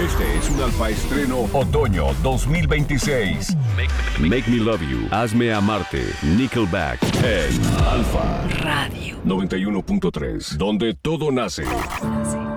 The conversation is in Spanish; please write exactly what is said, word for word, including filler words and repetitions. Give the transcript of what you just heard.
Este es un Alfa Estreno Otoño dos mil veintiséis. Make Me Love You, Hazme Amarte, Nickelback, en Alfa Radio noventa y uno punto tres, donde todo nace.